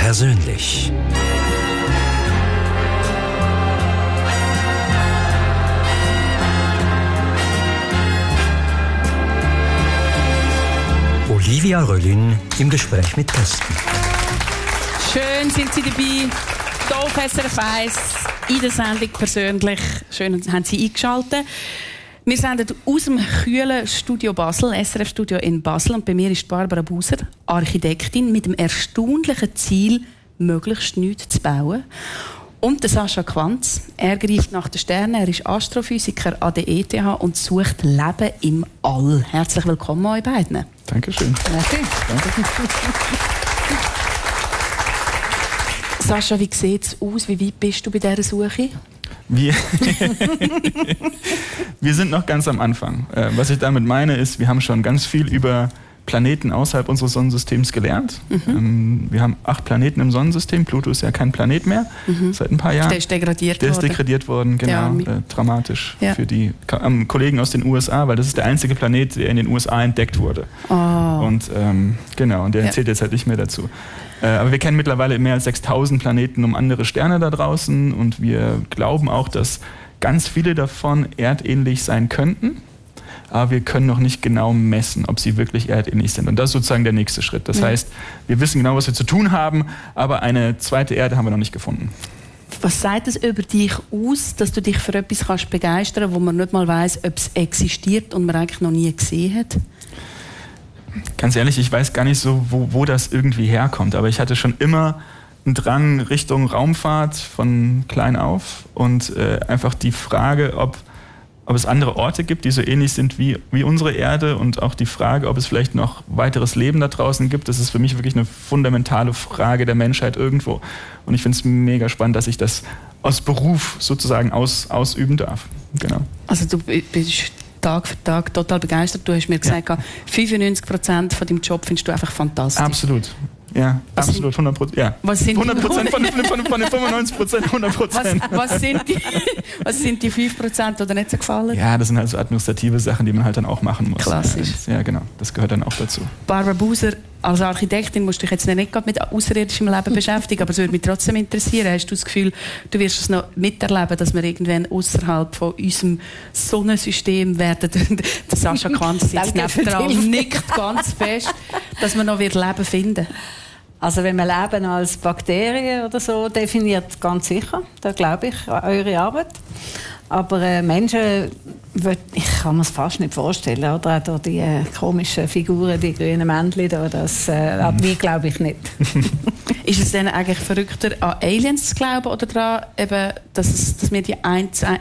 persönlich. Olivia Röllin im Gespräch mit Gästen. Schön sind Sie dabei, hier auf SRF 1 in der Sendung persönlich. Schön haben Sie eingeschaltet. Wir senden aus dem kühlen Studio Basel, SRF-Studio in Basel. Und bei mir ist Barbara Buser, Architektin, mit dem erstaunlichen Ziel, möglichst nichts zu bauen. Und der Sascha Quanz, er greift nach den Sternen, er ist Astrophysiker an der ETH und sucht Leben im All. Herzlich willkommen euch beiden. Dankeschön. Danke. Sascha, wie sieht es aus? Wie weit bist du bei dieser Suche? Wir sind noch ganz am Anfang. Was ich damit meine, ist, wir haben schon ganz viel über Planeten außerhalb unseres Sonnensystems gelernt. Wir haben 8 Planeten im Sonnensystem. Pluto ist ja kein Planet mehr seit ein paar Jahren. Der ist degradiert worden, genau. Dramatisch für die Kollegen aus den USA, weil das ist der einzige Planet, der in den USA entdeckt wurde. Oh. Und und der zählt jetzt halt nicht mehr dazu. Aber wir kennen mittlerweile mehr als 6000 Planeten um andere Sterne da draußen und wir glauben auch, dass ganz viele davon erdähnlich sein könnten. Aber wir können noch nicht genau messen, ob sie wirklich erdähnlich sind. Und das ist sozusagen der nächste Schritt. Das heißt, wir wissen genau, was wir zu tun haben, aber eine zweite Erde haben wir noch nicht gefunden. Was sagt es über dich aus, dass du dich für etwas kannst begeistern, wo man nicht mal weiss, ob es existiert und man eigentlich noch nie gesehen hat? Ganz ehrlich, ich weiß gar nicht so, wo das irgendwie herkommt. Aber ich hatte schon immer einen Drang Richtung Raumfahrt von klein auf. Und einfach die Frage, ob es andere Orte gibt, die so ähnlich sind wie unsere Erde und auch die Frage, ob es vielleicht noch weiteres Leben da draußen gibt, das ist für mich wirklich eine fundamentale Frage der Menschheit irgendwo. Und ich finde es mega spannend, dass ich das aus Beruf sozusagen ausüben darf. Genau. Also du bist Tag für Tag total begeistert. Du hast mir gesagt, 95% von deinem Job findest du einfach fantastisch. Absolut. Ja, absolut, 100%. Ja. Was sind 100% von den 95%, 100%. Was sind die 5%, die dir nicht so gefallen? Ja, das sind halt so administrative Sachen, die man halt dann auch machen muss. Klassisch. Ja, genau. Das gehört dann auch dazu. Barbara Buser, als Architektin musst du dich jetzt nicht gerade mit außerirdischem Leben beschäftigen, aber es würde mich trotzdem interessieren. Hast du das Gefühl, du wirst es noch miterleben, dass wir irgendwann außerhalb von unserem Sonnensystem werden, der Sascha Quanz sitzt nebendran, nickt ganz fest, dass wir noch Leben finden? Also wenn man Leben als Bakterien oder so definiert, ganz sicher, da glaube ich an eure Arbeit. Aber Menschen, ich kann mir es fast nicht vorstellen, oder? Auch die komischen Figuren, die grünen Männchen, an die glaube ich nicht. Ist es denn eigentlich verrückter, an Aliens zu glauben oder daran, eben, dass wir die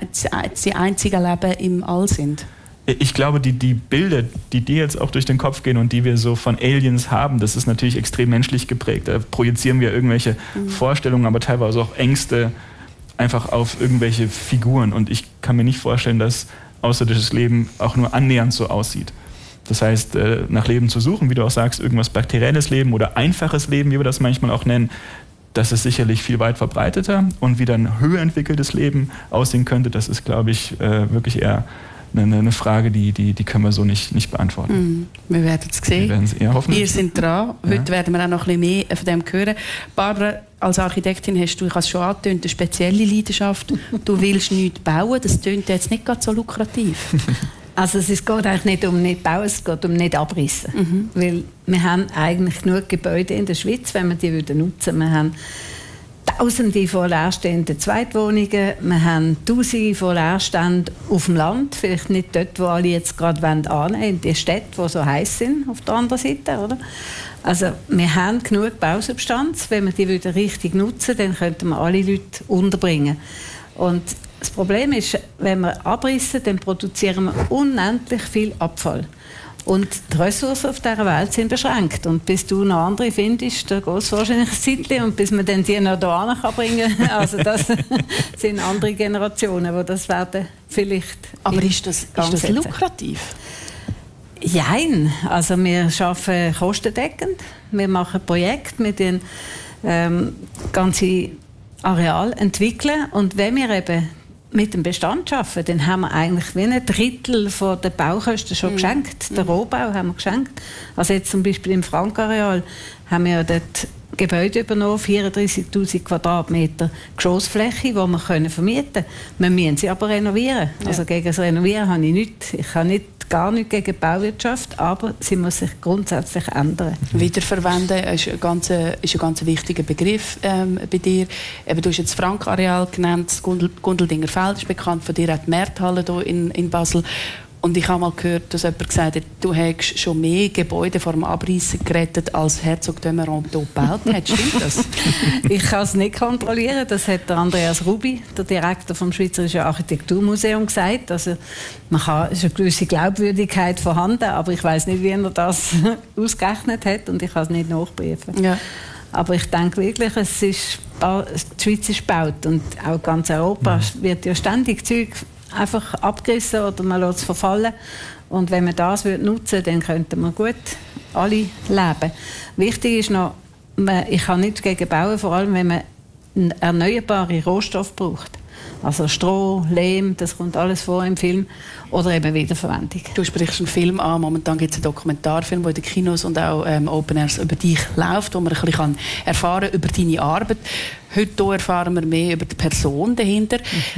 einzigen Leben im All sind? Ich glaube, die Bilder, die dir jetzt auch durch den Kopf gehen und die wir so von Aliens haben, das ist natürlich extrem menschlich geprägt. Da projizieren wir irgendwelche Vorstellungen, aber teilweise auch Ängste einfach auf irgendwelche Figuren. Und ich kann mir nicht vorstellen, dass außerirdisches Leben auch nur annähernd so aussieht. Das heißt, nach Leben zu suchen, wie du auch sagst, irgendwas bakterielles Leben oder einfaches Leben, wie wir das manchmal auch nennen, das ist sicherlich viel weit verbreiteter. Und wie dann höher entwickeltes Leben aussehen könnte, das ist, glaube ich, wirklich eher eine Frage, die können wir so nicht beantworten. Wir werden es sehen. Wir werden es eher hoffen. Ihr seid dran. Heute werden wir auch noch ein bisschen mehr von dem hören. Barbara, als Architektin hast du, ich habe es schon angetönt, eine spezielle Leidenschaft. Du willst nichts bauen. Das tönt jetzt nicht gerade so lukrativ. Also es geht eigentlich nicht um nicht bauen, es geht um nicht abreißen. Weil wir haben eigentlich genug Gebäude in der Schweiz, wenn wir die nutzen würden. Wir haben Tausende von leerstehenden Zweitwohnungen. Wir haben Tausende von Leerständen auf dem Land. Vielleicht nicht dort, wo alle jetzt gerade annehmen, in die Städte, die so heiß sind, auf der anderen Seite. Oder? Also wir haben genug Bausubstanz. Wenn wir die wieder richtig nutzen, dann könnten wir alle Leute unterbringen. Und das Problem ist, wenn wir abrissen, dann produzieren wir unendlich viel Abfall. Und die Ressourcen auf dieser Welt sind beschränkt. Und bis du noch andere findest, da geht es wahrscheinlich ein Zeitchen. Und bis man dann die noch hierher bringen kann, also das sind andere Generationen, die das werden vielleicht. Aber ist das lukrativ? Nein, also wir arbeiten kostendeckend. Wir machen Projekte mit den ganzen Areal entwickeln. Und wenn wir eben mit dem Bestand arbeiten, dann haben wir eigentlich wie ein Drittel von der Baukosten schon geschenkt. Den Rohbau haben wir geschenkt. Also jetzt zum Beispiel im Frankareal haben wir dort Gebäude übernommen, 34'000 Quadratmeter Geschossfläche, die wir vermieten können. Wir müssen sie aber renovieren. Ja. Also gegen das Renovieren habe ich nichts. Ich habe gar nichts gegen die Bauwirtschaft, aber sie muss sich grundsätzlich ändern. Wiederverwenden ist ein ganz wichtiger Begriff bei dir. Eben, du hast jetzt das Frank-Areal genannt, das Gundeldinger Feld ist bekannt, von dir auch die Märthalle hier in Basel. Und ich habe mal gehört, dass jemand gesagt hat, du hättest schon mehr Gebäude vor dem Abreißen gerettet, als Herzog de Meuron hier gebaut hat. Stimmt das? Ich kann es nicht kontrollieren. Das hat der Andreas Rubi, der Direktor vom Schweizerischen Architekturmuseum, gesagt. Also, es ist eine gewisse Glaubwürdigkeit vorhanden, aber ich weiß nicht, wie er das ausgerechnet hat und ich kann es nicht nachprüfen. Ja. Aber ich denke wirklich, die Schweiz ist gebaut und auch ganz Europa wird ja ständig Zeug einfach abgerissen oder man lässt es verfallen. Und wenn man das nutzen würde, dann könnten wir gut alle leben. Wichtig ist noch, ich kann nichts gegen bauen, vor allem wenn man erneuerbare Rohstoffe braucht. Also Stroh, Lehm, das kommt alles vor im Film. Oder eben Wiederverwendung. Du sprichst einen Film an. Momentan gibt es einen Dokumentarfilm, der in den Kinos und auch Open Airs über dich läuft, wo man ein bisschen erfahren kann über deine Arbeit. Heute erfahren wir mehr über die Person dahinter.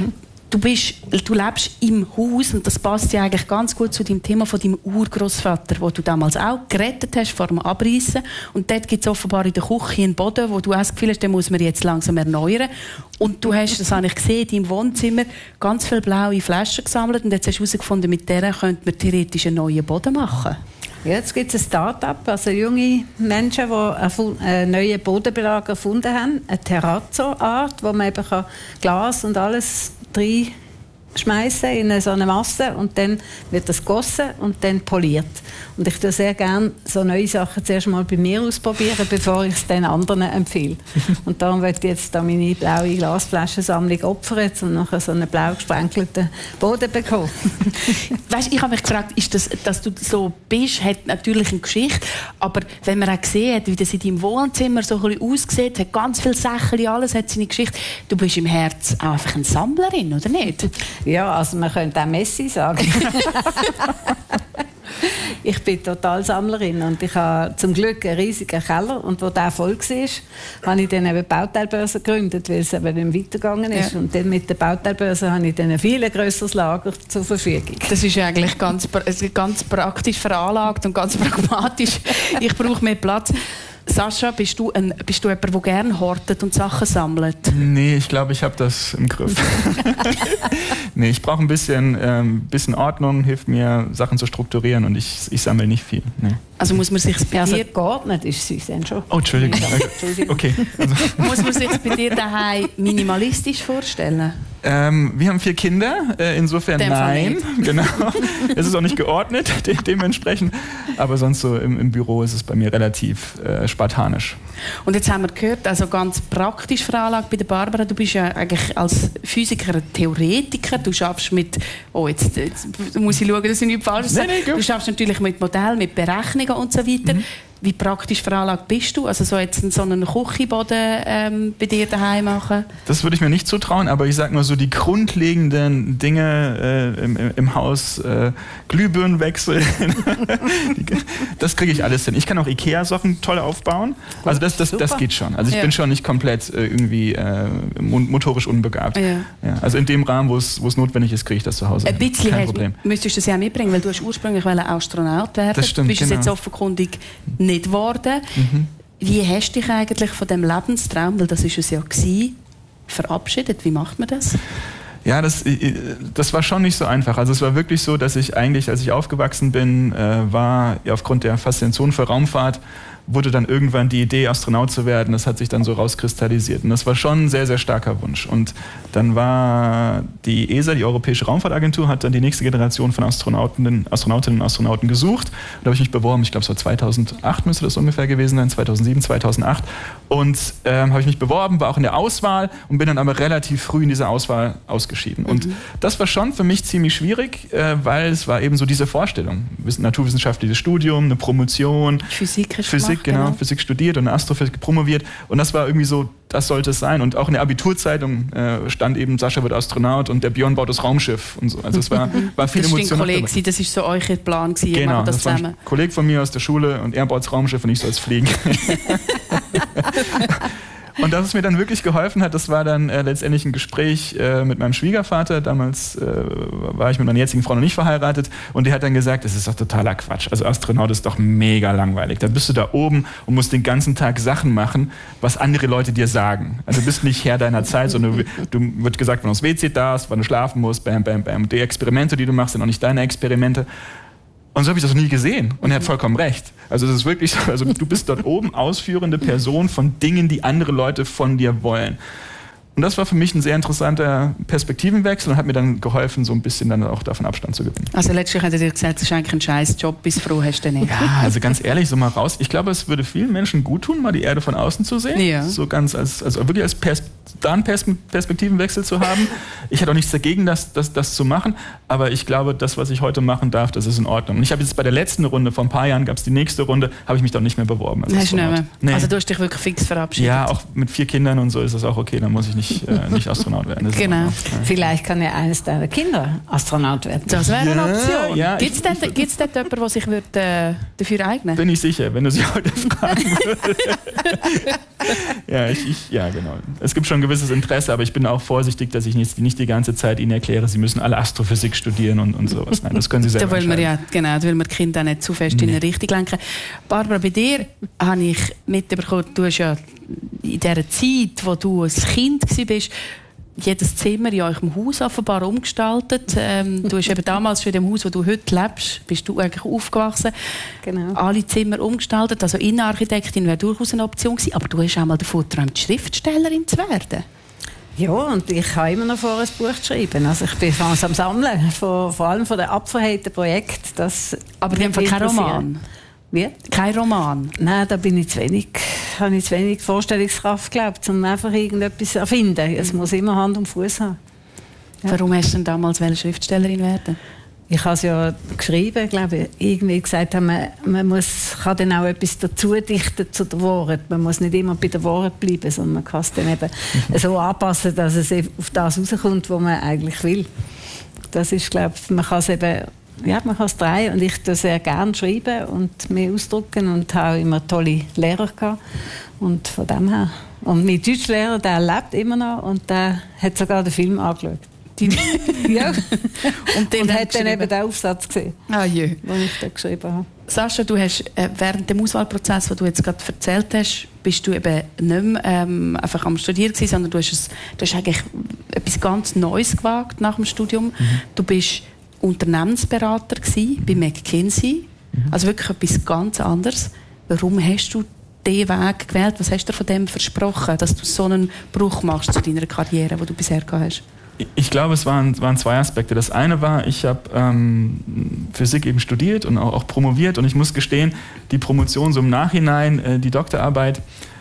Du lebst im Haus und das passt ja eigentlich ganz gut zu dem Thema von deinem Urgroßvater, wo du damals auch gerettet hast vor dem Abreißen. Und dort gibt es offenbar in der Küche einen Boden, wo du auch das Gefühl hast, den muss man jetzt langsam erneuern. Und du hast, das habe ich gesehen, in deinem Wohnzimmer ganz viele blaue Flaschen gesammelt und jetzt hast du herausgefunden, mit denen könnte man theoretisch einen neuen Boden machen. Ja, jetzt gibt es ein Start-up, also junge Menschen, die einen neuen Bodenbelag erfunden haben, eine Terrazzo-Art, wo man eben Glas und alles reinschmeißen in so eine Masse und dann wird das gegossen und dann poliert. Und ich tue sehr gerne so neue Sachen zuerst mal bei mir ausprobieren, bevor ich es den anderen empfehle. Und darum möchte ich jetzt da meine blaue Glasflaschensammlung opfern und nachher so einen blau gesprenkelten Boden bekommen. Weißt, ich habe mich gefragt, ist das, dass du so bist, hat natürlich eine Geschichte, aber wenn man auch gesehen hat, wie das in deinem Wohnzimmer so ein bisschen aussieht, hat ganz viele Sachen, alles hat seine Geschichte. Du bist im Herz auch einfach eine Sammlerin, oder nicht? Ja, also man könnte auch Messi sagen. Ich bin total Sammlerin und ich habe zum Glück einen riesigen Keller und wo der voll war, habe ich dann eben Bauteilbörse gegründet, weil es eben nicht weitergegangen ist. Ja. Und dann mit der Bauteilbörse habe ich dann ein viel grösseres Lager zur Verfügung. Das ist eigentlich ganz praktisch veranlagt und ganz pragmatisch. Ich brauche mehr Platz. Sascha, bist du jemand, der gerne hortet und Sachen sammelt? Nee, ich glaube, ich habe das im Griff. Nee, ich brauche ein bisschen Ordnung, hilft mir, Sachen zu strukturieren und ich sammle nicht viel. Nee. Also muss man sich bei dir... geordnet ist süß dann schon. Oh, Entschuldigung. Okay. Also. Muss man sich bei dir daheim minimalistisch vorstellen? Wir haben 4 Kinder, insofern nein. Genau. Es ist auch nicht geordnet, dementsprechend. Aber sonst so im Büro ist es bei mir relativ spartanisch. Und jetzt haben wir gehört, also ganz praktisch veranlagt bei der Barbara, du bist ja eigentlich als Physiker ein Theoretiker, du schaffst mit, jetzt muss ich schauen, dass ich nichts falsch sage, du schaffst natürlich mit Modellen, mit Berechnungen und so weiter. Wie praktisch veranlagt bist du? Also so jetzt so einen Küchenboden bei dir daheim machen? Das würde ich mir nicht zutrauen, aber ich sage mal so die grundlegenden Dinge im Haus, Glühbirnen wechseln, das kriege ich alles hin. Ich kann auch Ikea-Sachen toll aufbauen, also das geht schon. Also ich bin schon nicht komplett irgendwie motorisch unbegabt. Ja. Ja, also in dem Rahmen, wo es notwendig ist, kriege ich das zu Hause. Ein bisschen Problem. Müsstest du das ja mitbringen, weil du hast ursprünglich Astronaut werden. Das stimmt, du bist es jetzt offenkundig nicht geworden. Wie hast du dich eigentlich von dem Lebenstraum, weil das ist es ja gewesen, verabschiedet? Wie macht man das? Ja, das war schon nicht so einfach. Also es war wirklich so, dass ich eigentlich, als ich aufgewachsen bin, war aufgrund der Faszination für Raumfahrt, wurde dann irgendwann die Idee, Astronaut zu werden. Das hat sich dann so rauskristallisiert. Und das war schon ein sehr, sehr starker Wunsch. Und dann war die ESA, die Europäische Raumfahrtagentur, hat dann die nächste Generation von Astronautinnen und Astronauten gesucht. Und da habe ich mich beworben, ich glaube, es war 2008 müsste das ungefähr gewesen sein, 2007, 2008. Und habe ich mich beworben, war auch in der Auswahl und bin dann aber relativ früh in dieser Auswahl ausgeschieden. Und das war schon für mich ziemlich schwierig, weil es war eben so diese Vorstellung. Naturwissenschaftliches Studium, eine Promotion. Physik studiert und Astrophysik promoviert. Und das war irgendwie so, das sollte es sein. Und auch in der Abiturzeitung stand eben, Sascha wird Astronaut und der Björn baut das Raumschiff. Und so. Also es war viel Emotion. Das war ein Kollege, das war so euer Plan. Genau, das war ein Kollege von mir aus der Schule und er baut das Raumschiff und ich soll es fliegen. Und dass es mir dann wirklich geholfen hat, das war dann letztendlich ein Gespräch mit meinem Schwiegervater. Damals war ich mit meiner jetzigen Frau noch nicht verheiratet. Und der hat dann gesagt, das ist doch totaler Quatsch. Also Astronaut ist doch mega langweilig. Da bist du da oben und musst den ganzen Tag Sachen machen, was andere Leute dir sagen. Also du bist nicht Herr deiner Zeit, sondern du wird gesagt, wann du aufs WC darfst, wann du schlafen musst, bam, bam, bam. Die Experimente, die du machst, sind auch nicht deine Experimente. Und so habe ich das noch nie gesehen. Und er hat vollkommen recht. Also es ist wirklich so, also du bist dort oben ausführende Person von Dingen, die andere Leute von dir wollen. Und das war für mich ein sehr interessanter Perspektivenwechsel und hat mir dann geholfen, so ein bisschen dann auch davon Abstand zu gewinnen. Also letztlich hat er dir gesagt, es ist eigentlich ein scheiß Job, bis froh hast du nicht. Ja, also ganz ehrlich, so mal raus. Ich glaube, es würde vielen Menschen gut tun, mal die Erde von außen zu sehen. Ja. So ganz also wirklich als Perspektivenwechsel zu haben. Ich hatte auch nichts dagegen, das zu machen. Aber ich glaube, das, was ich heute machen darf, das ist in Ordnung. Und ich habe jetzt bei der letzten Runde, vor ein paar Jahren gab es die nächste Runde, habe ich mich doch nicht mehr beworben. Hast du nicht mehr? Nee. Also du hast dich wirklich fix verabschiedet? Ja, auch mit 4 Kindern und so ist das auch okay. Dann muss ich nicht Astronaut werden. Genau. Vielleicht kann ja eines deiner Kinder Astronaut werden. Das wäre eine Option. Ja, Gibt es dort jemanden, der sich dafür eignen würde? Bin ich sicher, wenn du sie heute fragen würdest. Ja, genau. Es gibt schon ein gewisses Interesse, aber ich bin auch vorsichtig, dass ich nicht die ganze Zeit ihnen erkläre, sie müssen alle Astrophysik studieren und sowas. Nein, das können sie selber entscheiden. Da will man die Kinder nicht zu fest in eine Richtung lenken. Barbara, bei dir habe ich mitbekommen, du hast ja in dieser Zeit, wo du ein Kind warst, jedes Zimmer in eurem Haus offenbar umgestaltet. Du hast eben damals schon in dem Haus, wo du heute lebst, bist du eigentlich aufgewachsen. Genau. Alle Zimmer umgestaltet. Also Innenarchitektin wäre durchaus eine Option gewesen. Aber du hast auch mal davon geträumt, Schriftstellerin zu werden. Ja, und ich habe immer noch vor, ein Buch zu schreiben. Also ich bin am Sammeln, vor allem von den abverheiten Projekten. Aber in dem Fall kein Roman? Wie? Kein Roman? Nein, da habe ich zu wenig Vorstellungskraft, glaube ich, um einfach irgendetwas zu erfinden. Es muss immer Hand und Fuß haben. Ja. Warum hast du denn damals Schriftstellerin werden? Ich habe es ja geschrieben, glaube ich, irgendwie gesagt, man kann dann auch etwas dazu dichten zu der Wahrheit. Man muss nicht immer bei der Wahrheit bleiben, sondern man kann es dann eben so anpassen, dass es auf das rauskommt, was man eigentlich will. Das ist, glaube ich, man kann es eben, ja, man kann es drehen, und ich tue sehr gerne schreiben und mich ausdrücken und habe immer tolle Lehrer gehabt. Und von dem her. Und mein Deutschlehrer, der lebt immer noch und der hat sogar den Film angeschaut. Ja. Und hat dann eben den Aufsatz gesehen, den ich da geschrieben habe. Sascha, du hast während dem Auswahlprozess, den du jetzt gerade erzählt hast, bist du eben nicht mehr einfach am Studieren gewesen, sondern du hast eigentlich etwas ganz Neues gewagt nach dem Studium. Mhm. Du bist Unternehmensberater gewesen bei McKinsey, also wirklich etwas ganz anderes. Warum hast du diesen Weg gewählt? Was hast du von dem versprochen, dass du so einen Bruch machst zu deiner Karriere, die du bisher gehabt hast? Ich glaube, es waren 2 Aspekte. Das eine war, ich habe Physik eben studiert und auch promoviert, und ich muss gestehen, die Promotion so im Nachhinein, die Doktorarbeit,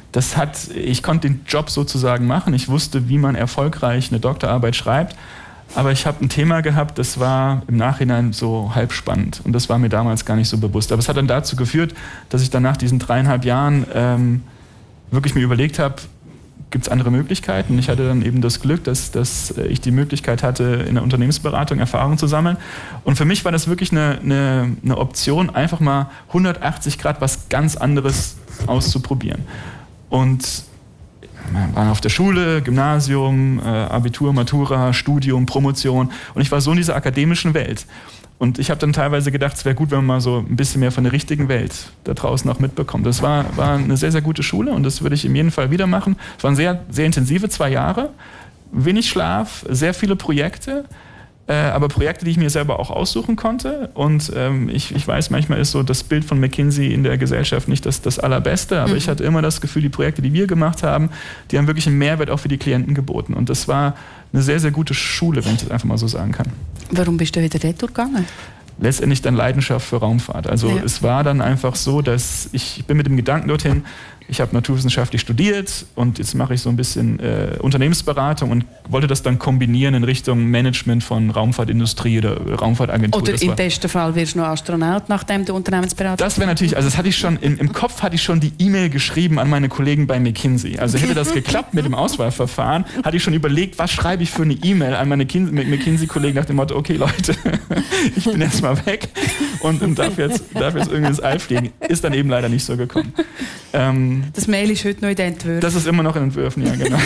ich konnte den Job sozusagen machen. Ich wusste, wie man erfolgreich eine Doktorarbeit schreibt, aber ich habe ein Thema gehabt, das war im Nachhinein so halb spannend, und das war mir damals gar nicht so bewusst. Aber es hat dann dazu geführt, dass ich dann nach diesen 3,5 Jahren wirklich mir überlegt habe, gibt es andere Möglichkeiten? Ich hatte dann eben das Glück, dass ich die Möglichkeit hatte, in der Unternehmensberatung Erfahrung zu sammeln. Und für mich war das wirklich eine Option, einfach mal 180 Grad was ganz anderes auszuprobieren. Und wir waren auf der Schule, Gymnasium, Abitur, Matura, Studium, Promotion. Und ich war so in dieser akademischen Welt. Und ich habe dann teilweise gedacht, es wäre gut, wenn man mal so ein bisschen mehr von der richtigen Welt da draußen auch mitbekommt. Das war eine sehr, sehr gute Schule, und das würde ich in jedem Fall wieder machen. Es waren sehr, sehr intensive 2 Jahre, wenig Schlaf, sehr viele Projekte, aber Projekte, die ich mir selber auch aussuchen konnte. Und ich weiß, manchmal ist so das Bild von McKinsey in der Gesellschaft nicht das Allerbeste, aber ich hatte immer das Gefühl, die Projekte, die wir gemacht haben, die haben wirklich einen Mehrwert auch für die Klienten geboten. Und das war eine sehr, sehr gute Schule, wenn ich das einfach mal so sagen kann. Warum bist du wieder dort gegangen? Letztendlich dann Leidenschaft für Raumfahrt. Also es war dann einfach so, dass ich bin mit dem Gedanken dorthin, ich habe naturwissenschaftlich studiert und jetzt mache ich so ein bisschen Unternehmensberatung und wollte das dann kombinieren in Richtung Management von Raumfahrtindustrie oder Raumfahrtagentur. Oder im besten Fall wirst du noch Astronaut, nachdem du Unternehmensberater bist. Das wäre natürlich, also das hatte ich schon, im Kopf hatte ich schon die E-Mail geschrieben an meine Kollegen bei McKinsey. Also hätte das geklappt mit dem Auswahlverfahren, hatte ich schon überlegt, was schreibe ich für eine E-Mail an meine McKinsey-Kollegen nach dem Motto, okay Leute, ich bin jetzt mal weg und darf jetzt irgendwie ins All fliegen. Ist dann eben leider nicht so gekommen. Das Mail ist heute noch in den Entwürfen. Das ist immer noch in Entwürfen, ja, genau.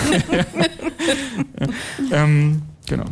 Genau.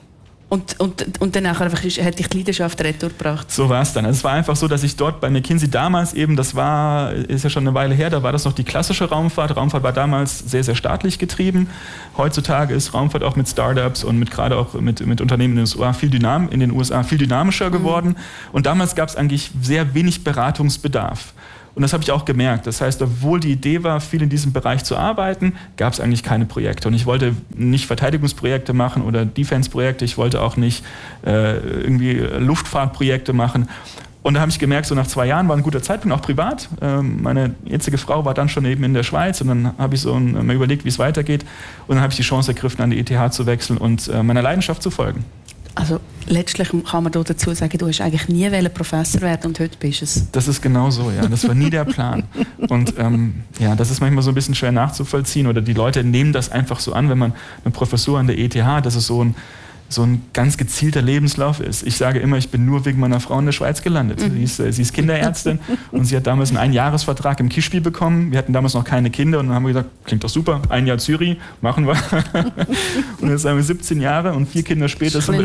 Und danach hat dich die Leidenschaft retour gebracht. So war es dann. Es war einfach so, dass ich dort bei McKinsey damals eben, ist ja schon eine Weile her, da war das noch die klassische Raumfahrt. Raumfahrt war damals sehr, sehr staatlich getrieben. Heutzutage ist Raumfahrt auch mit Startups und gerade auch mit Unternehmen in den USA viel dynamischer geworden. Und damals gab es eigentlich sehr wenig Beratungsbedarf. Und das habe ich auch gemerkt. Das heißt, obwohl die Idee war, viel in diesem Bereich zu arbeiten, gab es eigentlich keine Projekte. Und ich wollte nicht Verteidigungsprojekte machen oder Defense-Projekte. Ich wollte auch nicht irgendwie Luftfahrtprojekte machen. Und da habe ich gemerkt, so nach 2 Jahren war ein guter Zeitpunkt, auch privat. Meine jetzige Frau war dann schon eben in der Schweiz und dann habe ich mal überlegt, wie es weitergeht. Und dann habe ich die Chance ergriffen, an die ETH zu wechseln und meiner Leidenschaft zu folgen. Also letztlich kann man dazu sagen, du hast eigentlich nie Professor werden und heute bist es. Das ist genau so, ja. Das war nie der Plan. Und ja, das ist manchmal so ein bisschen schwer nachzuvollziehen oder die Leute nehmen das einfach so an, wenn man eine Professur an der ETH, das ist so ein ganz gezielter Lebenslauf ist. Ich sage immer, ich bin nur wegen meiner Frau in der Schweiz gelandet. Sie ist Kinderärztin und sie hat damals einen Einjahresvertrag im Kischbi bekommen. Wir hatten damals noch keine Kinder und dann haben wir gesagt, klingt doch super, 1 Jahr Zürich, machen wir. Und jetzt haben wir 17 Jahre und 4 Kinder später sind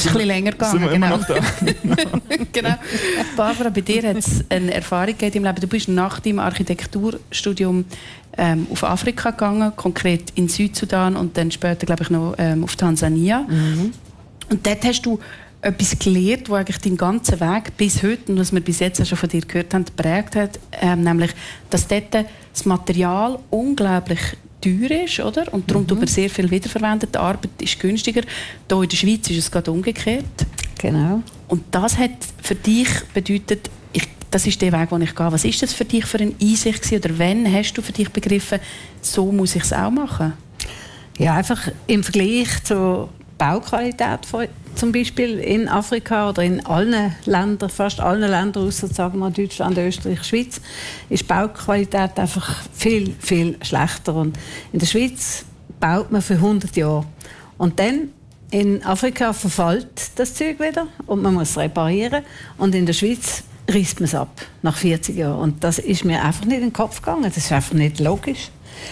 wir immer noch da. Genau. Barbara, bei dir hat es eine Erfahrung gegeben im Leben. Du bist nach deinem Architekturstudium auf Afrika gegangen, konkret in Südsudan und dann später, glaube ich, noch auf Tansania. Und dort hast du etwas gelernt, das eigentlich deinen ganzen Weg bis heute, und was wir bis jetzt auch schon von dir gehört haben, geprägt hat, nämlich, dass dort das Material unglaublich teuer ist, oder? Und darum tut man sehr viel wiederverwendete Arbeit ist günstiger. Hier in der Schweiz ist es gerade umgekehrt. Genau. Und das hat für dich bedeutet, das ist der Weg, den ich gehe. Was ist das für dich für eine Einsicht gewesen? Oder wann hast du für dich begriffen, so muss ich es auch machen? Ja, einfach im Vergleich zur Bauqualität zum Beispiel in Afrika oder in allen Ländern, fast allen Ländern, außer sagen wir Deutschland, Österreich, Schweiz, ist Bauqualität einfach viel, viel schlechter. Und in der Schweiz baut man für 100 Jahre. Und dann in Afrika verfällt das Zeug wieder und man muss es reparieren. Und in der Schweiz reißt man es ab, nach 40 Jahren. Und das ist mir einfach nicht in den Kopf gegangen. Das ist einfach nicht logisch.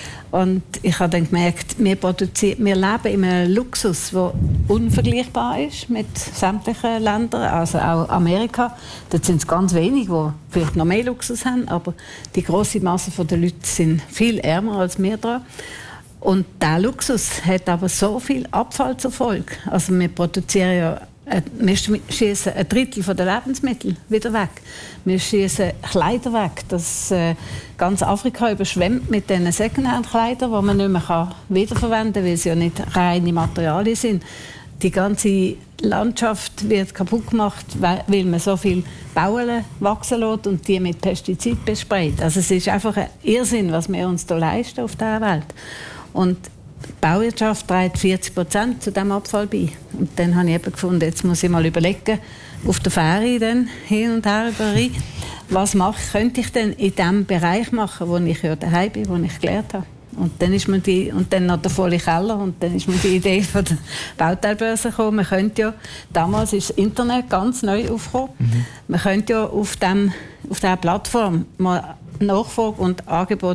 Und ich habe dann gemerkt, wir leben in einem Luxus, der unvergleichbar ist mit sämtlichen Ländern, also auch Amerika. Dort sind es ganz wenige, die vielleicht noch mehr Luxus haben, aber die grosse Masse der Leute sind viel ärmer als wir dran. Und dieser Luxus hat aber so viel Abfall zur Folge. Also wir produzieren ja wir schießen 1/3 der Lebensmittel wieder weg. Wir schießen Kleider weg. Das ganz Afrika überschwemmt mit diesen Secondhand-Kleidern, die man nicht mehr wiederverwenden kann, weil sie ja nicht reine Materialien sind. Die ganze Landschaft wird kaputt gemacht, weil man so viel Bauen wachsen lässt und die mit Pestizid besprayt. Also es ist einfach ein Irrsinn, was wir uns hier leisten auf dieser Welt. Und die Bauwirtschaft trägt 40% zu diesem Abfall bei. Und dann habe ich eben gefunden, jetzt muss ich mal überlegen, auf der Fähre dann hin und her über was könnte ich denn in dem Bereich machen, wo ich ja daheim bin, wo ich gelernt habe. Und dann ist mir und dann noch der volle Keller und dann ist mir die Idee von der Bauteilbörse gekommen. Man könnte ja, damals ist das Internet ganz neu aufgekommen, man könnte ja auf dieser Plattform mal Nachfrage und Angebot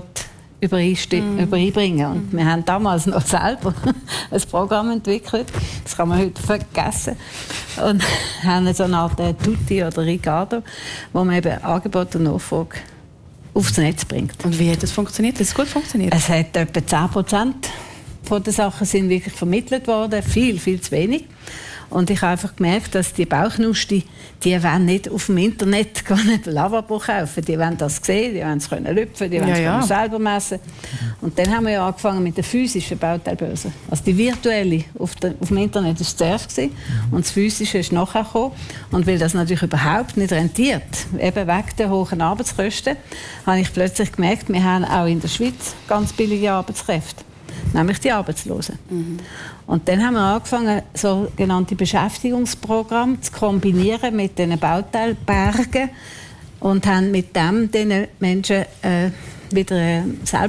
übereinbringen. Und wir haben damals noch selber ein Programm entwickelt, das kann man heute vergessen, und haben so eine Art Tutti oder Ricardo, wo man eben Angebot und Nachfrage aufs Netz bringt. Und wie hat das funktioniert? Hat es gut funktioniert? Es hat etwa 10% von den Sachen sind wirklich vermittelt worden, viel, viel zu wenig. Und ich habe einfach gemerkt, dass die Bauchnusti, die wollen nicht auf dem Internet gar nicht ein Lavabo kaufen. Die wollen das sehen, die wollen es lüpfen, die wollen es selber messen. Und dann haben wir ja angefangen mit der physischen Bauteilbörse. Also die virtuelle auf dem Internet war zuerst gewesen, und das physische ist nachher gekommen. Und weil das natürlich überhaupt nicht rentiert, eben wegen der hohen Arbeitskosten, habe ich plötzlich gemerkt, wir haben auch in der Schweiz ganz billige Arbeitskräfte. Nämlich die Arbeitslosen. Und dann haben wir angefangen, sogenannte Beschäftigungsprogramme zu kombinieren mit diesen Bauteilbergen und haben mit dem den Menschen wieder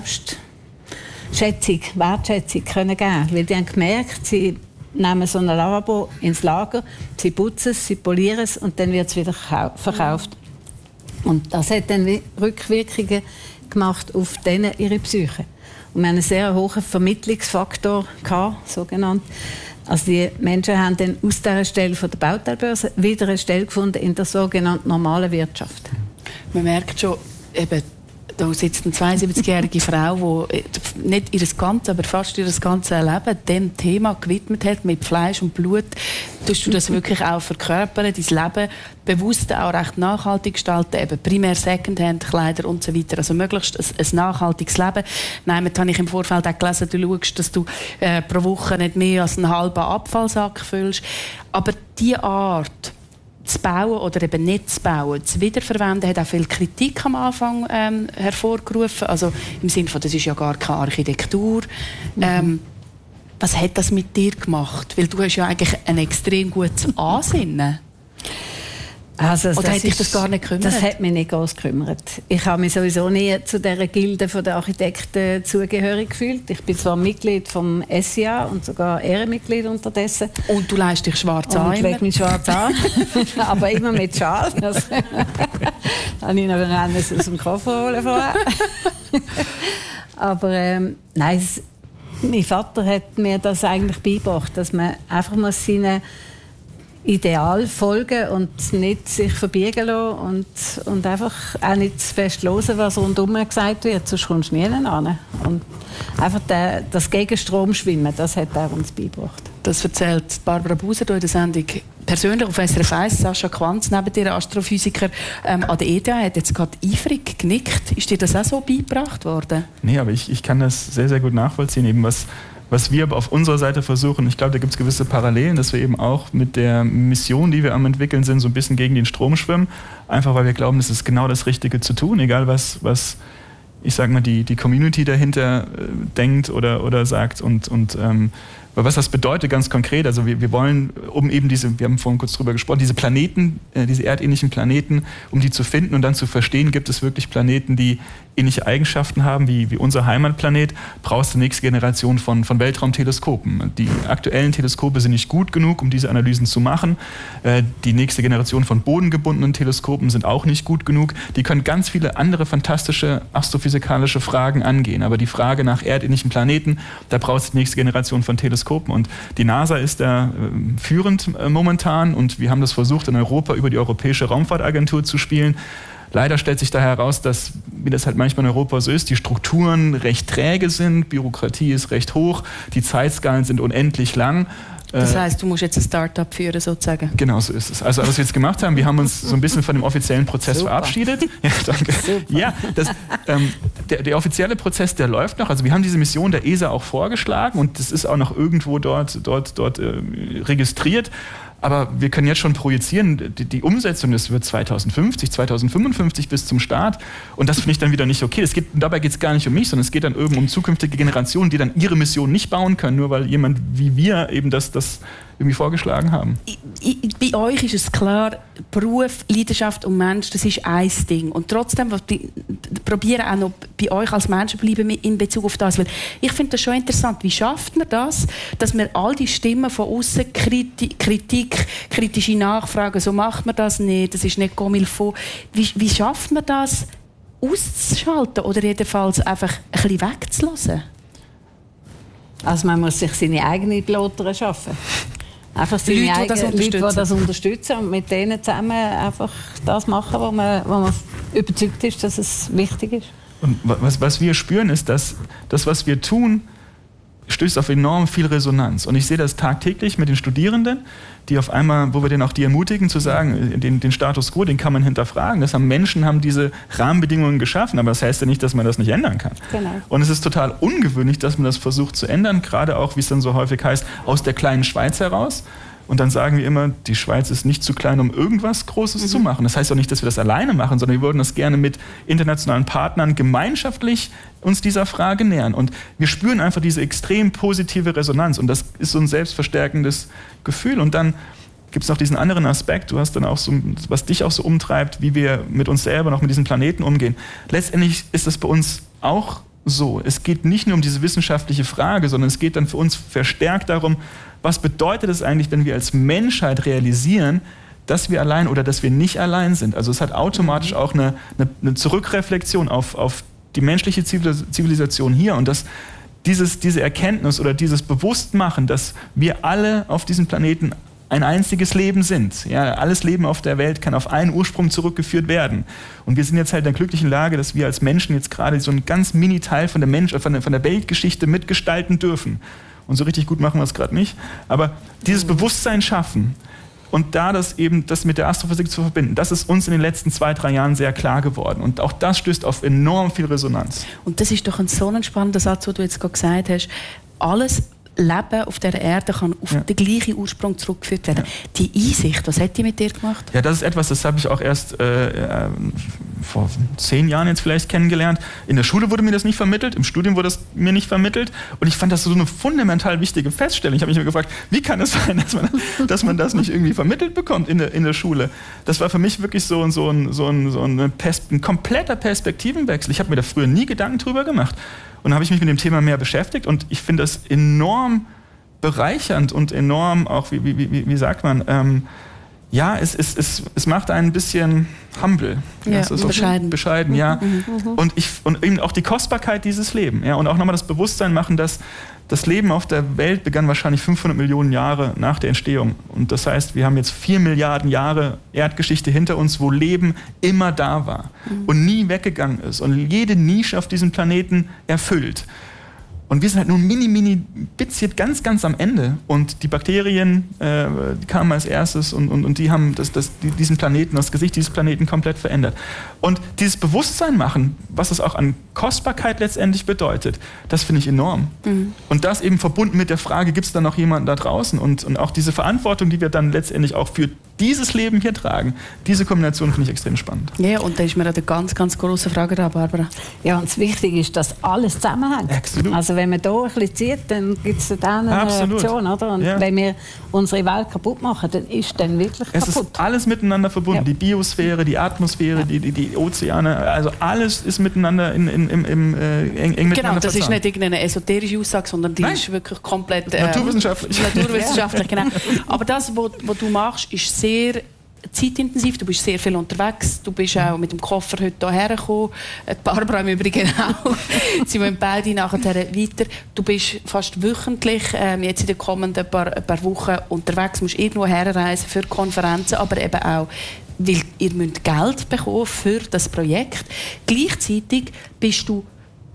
Wertschätzung können geben. Weil die haben gemerkt, sie nehmen so ein Lavabo ins Lager, sie putzen es, sie polieren es und dann wird es wieder verkauft. Und das hat dann Rückwirkungen gemacht auf denen ihre Psyche. Und wir haben einen sehr hohen Vermittlungsfaktor gehabt, sogenannt. Also die Menschen haben dann aus dieser Stelle von der Bauteilbörse wieder eine Stelle gefunden in der sogenannten normalen Wirtschaft. Man merkt schon, eben, da sitzt eine 72-jährige Frau, die nicht ihr ganzes, aber fast ihr ganzes Leben dem Thema gewidmet hat, mit Fleisch und Blut. Tust du das wirklich auch verkörpern, dein Leben bewusst auch recht nachhaltig gestalten, eben primär Secondhand-Kleider und so weiter, also möglichst ein nachhaltiges Leben. Nein, da habe ich im Vorfeld auch gelesen, du schaust, dass du pro Woche nicht mehr als einen halben Abfallsack füllst. Aber diese Art zu bauen oder eben nicht zu bauen, zu wiederverwenden, hat auch viel Kritik am Anfang hervorgerufen. Also im Sinne von, das ist ja gar keine Architektur. Was hat das mit dir gemacht? Weil du hast ja eigentlich ein extrem gutes Ansinnen. Also, oder hat dich das gar nicht gekümmert? Das hat mich nicht groß gekümmert. Ich habe mich sowieso nie zu dieser Gilde der Architekten zugehörig gefühlt. Ich bin zwar Mitglied vom SIA und sogar Ehrenmitglied unterdessen. Und du leist dich schwarz an? Ich lege mich schwarz an, aber immer mit Schal. Das habe ich noch eines aus dem Koffer holen vorher. Aber nein, mein Vater hat mir das eigentlich beigebracht, dass man einfach mal seine Ideal folgen und nicht sich verbiegen lassen und einfach auch nicht zu fest hören, was rundherum gesagt wird, sonst kommst du nie hin. Und einfach das Gegenstrom schwimmen, das hat er uns beigebracht. Das erzählt Barbara Buser in der Sendung persönlich auf SRF 1. Sascha Quanz, neben dir Astrophysiker an der ETH, hat jetzt gerade eifrig genickt. Ist dir das auch so beigebracht worden? Nee, aber ich kann das sehr, sehr gut nachvollziehen, eben was wir auf unserer Seite versuchen. Ich glaube, da gibt es gewisse Parallelen, dass wir eben auch mit der Mission, die wir am entwickeln sind, so ein bisschen gegen den Strom schwimmen. Einfach weil wir glauben, es ist genau das Richtige zu tun, egal was ich sage mal, die Community dahinter denkt oder sagt und was das bedeutet ganz konkret. Also wir wollen, wir haben vorhin kurz drüber gesprochen, diese Planeten, diese erdähnlichen Planeten, um die zu finden und dann zu verstehen, gibt es wirklich Planeten, die ähnliche Eigenschaften haben wie unser Heimatplanet, brauchst du die nächste Generation von Weltraumteleskopen. Die aktuellen Teleskope sind nicht gut genug, um diese Analysen zu machen. Die nächste Generation von bodengebundenen Teleskopen sind auch nicht gut genug. Die können ganz viele andere fantastische astrophysikalische Fragen angehen. Aber die Frage nach erdähnlichen Planeten, da brauchst du die nächste Generation von Teleskopen. Und die NASA ist da führend momentan und wir haben das versucht, in Europa über die Europäische Raumfahrtagentur zu spielen. Leider stellt sich da heraus, dass, wie das halt manchmal in Europa so ist, die Strukturen recht träge sind, Bürokratie ist recht hoch, die Zeitskalen sind unendlich lang. Das heißt, du musst jetzt ein Start-up führen, sozusagen? Genau, so ist es. Also was wir jetzt gemacht haben, wir haben uns so ein bisschen von dem offiziellen Prozess verabschiedet. Ja, danke. Ja, der offizielle Prozess, der läuft noch. Also wir haben diese Mission der ESA auch vorgeschlagen und das ist auch noch irgendwo dort registriert. Aber wir können jetzt schon projizieren, die Umsetzung, das wird 2050, 2055 bis zum Start. Und das finde ich dann wieder nicht okay. Dabei geht es gar nicht um mich, sondern es geht dann eben um zukünftige Generationen, die dann ihre Mission nicht bauen können, nur weil jemand wie wir eben das irgendwie vorgeschlagen haben. Bei euch ist es klar, Beruf, Leidenschaft und Mensch, das ist ein Ding. Und trotzdem probieren auch noch bei euch als Menschen bleiben in Bezug auf das. Weil ich finde das schon interessant. Wie schafft man das, dass man all die Stimmen von außen, Kritik, kritische Nachfragen, so macht man das nicht, das ist nicht comme il faut. Wie schafft man das auszuschalten oder jedenfalls einfach ein bisschen wegzulassen? Also man muss sich seine eigene Piloten schaffen. Einfach seine Leute, die das unterstützen und mit denen zusammen einfach das machen, wo man überzeugt ist, dass es wichtig ist. Und was wir spüren, ist, dass das, was wir tun, stößt auf enorm viel Resonanz. Und ich sehe das tagtäglich mit den Studierenden, die auf einmal, wo wir denen auch die ermutigen, zu sagen, den Status quo, den kann man hinterfragen. Menschen haben diese Rahmenbedingungen geschaffen, aber das heißt ja nicht, dass man das nicht ändern kann. Genau. Und es ist total ungewöhnlich, dass man das versucht zu ändern, gerade auch, wie es dann so häufig heißt, aus der kleinen Schweiz heraus. Und dann sagen wir immer, die Schweiz ist nicht zu klein, um irgendwas Großes zu machen. Das heißt auch nicht, dass wir das alleine machen, sondern wir würden das gerne mit internationalen Partnern gemeinschaftlich uns dieser Frage nähern. Und wir spüren einfach diese extrem positive Resonanz. Und das ist so ein selbstverstärkendes Gefühl. Und dann gibt es noch diesen anderen Aspekt, du hast dann auch so, was dich auch so umtreibt, wie wir mit uns selber noch mit diesen Planeten umgehen. Letztendlich ist das bei uns auch so. Es geht nicht nur um diese wissenschaftliche Frage, sondern es geht dann für uns verstärkt darum, was bedeutet es eigentlich, wenn wir als Menschheit realisieren, dass wir allein oder dass wir nicht allein sind. Also es hat automatisch auch eine Zurückreflexion auf die menschliche Zivilisation hier und diese Erkenntnis oder dieses Bewusstmachen, dass wir alle auf diesem Planeten ein einziges Leben sind. Ja, alles Leben auf der Welt kann auf einen Ursprung zurückgeführt werden. Und wir sind jetzt halt in der glücklichen Lage, dass wir als Menschen jetzt gerade so einen ganz Mini-Teil von der Weltgeschichte mitgestalten dürfen. Und so richtig gut machen wir es gerade nicht. Aber dieses Bewusstsein schaffen und da das mit der Astrophysik zu verbinden, das ist uns in den letzten 2-3 Jahren sehr klar geworden. Und auch das stößt auf enorm viel Resonanz. Und das ist doch so ein spannender Satz, den du jetzt gerade gesagt hast. Alles Leben auf dieser Erde kann auf den gleichen Ursprung zurückgeführt werden. Ja. Die Einsicht, was hat die mit dir gemacht? Ja, das ist etwas, das habe ich auch erst vor 10 Jahren jetzt vielleicht kennengelernt. In der Schule wurde mir das nicht vermittelt, im Studium wurde das mir nicht vermittelt und ich fand das so eine fundamental wichtige Feststellung. Ich habe mich immer gefragt, wie kann es sein, dass man das nicht irgendwie vermittelt bekommt in der Schule? Das war für mich wirklich so ein kompletter Perspektivenwechsel. Ich habe mir da früher nie Gedanken drüber gemacht. Und dann habe ich mich mit dem Thema mehr beschäftigt und ich finde das enorm bereichernd und enorm auch, wie sagt man, es macht einen ein bisschen humble. Ja, bescheiden. Ja. Und eben auch die Kostbarkeit dieses Lebens. Ja, und auch nochmal das Bewusstsein machen, dass das Leben auf der Welt begann wahrscheinlich 500 Millionen Jahre nach der Entstehung. Und das heißt, wir haben jetzt 4 Milliarden Jahre Erdgeschichte hinter uns, wo Leben immer da war und nie weggegangen ist und jede Nische auf diesem Planeten erfüllt. Und wir sind halt nur mini-Bits ganz, ganz am Ende. Und die Bakterien kamen als erstes und die haben diesen Planeten, das Gesicht dieses Planeten komplett verändert. Und dieses Bewusstsein machen, was es auch an Kostbarkeit letztendlich bedeutet, das finde ich enorm. Und das eben verbunden mit der Frage, gibt es da noch jemanden da draußen? Und auch diese Verantwortung, die wir dann letztendlich auch für dieses Leben hier tragen, diese Kombination finde ich extrem spannend. Ja, und da ist mir eine ganz, ganz grosse Frage da, Barbara. Ja, und das Wichtige ist, dass alles zusammenhängt. Absolut. Also wenn man hier ein bisschen zieht, dann gibt es dann eine Reaktion, oder? Und wenn wir unsere Welt kaputt machen, dann ist dann wirklich kaputt. Es ist alles miteinander verbunden. Ja. Die Biosphäre, die Atmosphäre, die Ozeane, also alles ist miteinander eng miteinander Genau, das verzahnt. ist nicht irgendeine esoterische Aussage, sondern die ist wirklich komplett naturwissenschaftlich. Naturwissenschaftlich, genau. Aber das, was du machst, ist sehr zeitintensiv. Du bist sehr viel unterwegs. Du bist auch mit dem Koffer heute hierher gekommen. Barbara im Übrigen auch. Sie wollen beide nachher weiter. Du bist fast wöchentlich jetzt in den kommenden paar Wochen unterwegs. Du musst irgendwo herreisen für Konferenzen, aber eben auch, weil ihr müsst Geld bekommen für das Projekt. Gleichzeitig bist du